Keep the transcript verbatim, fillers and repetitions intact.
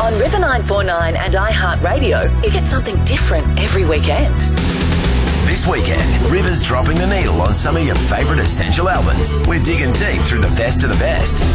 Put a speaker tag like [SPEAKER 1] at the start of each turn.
[SPEAKER 1] On River nine forty-nine and iHeartRadio, you get something different every weekend.
[SPEAKER 2] This weekend, River's dropping the needle on some of your favourite essential albums. We're digging deep through the best of the best.